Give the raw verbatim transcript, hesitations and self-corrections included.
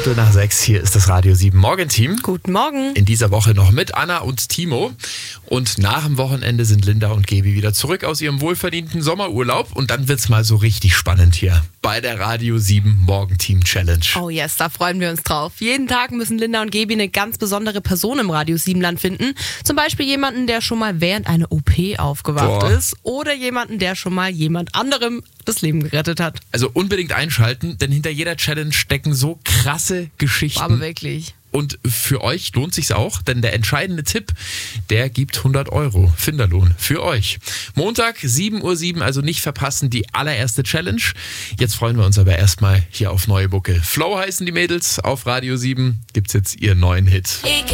Viertel nach sechs, hier ist das Radio sieben Morgenteam. Guten Morgen. In dieser Woche noch mit Anna und Timo. Und nach dem Wochenende sind Linda und Gaby wieder zurück aus ihrem wohlverdienten Sommerurlaub. Und dann wird's mal so richtig spannend hier bei der Radio sieben Morgenteam Challenge. Oh yes, da freuen wir uns drauf. Jeden Tag müssen Linda und Gaby eine ganz besondere Person im Radio sieben Land finden. Zum Beispiel jemanden, der schon mal während einer O P aufgewacht Boah. ist. Oder jemanden, der schon mal jemand anderem das Leben gerettet hat. Also unbedingt einschalten, denn hinter jeder Challenge stecken so krasse Geschichten. Aber wirklich. Und für euch lohnt sich's auch, denn der entscheidende Tipp, der gibt hundert Euro Finderlohn für euch. Montag, sieben Uhr sieben, also nicht verpassen, die allererste Challenge. Jetzt freuen wir uns aber erstmal hier auf neue Bucke. Flow heißen die Mädels, auf Radio sieben gibt's jetzt ihren neuen Hit.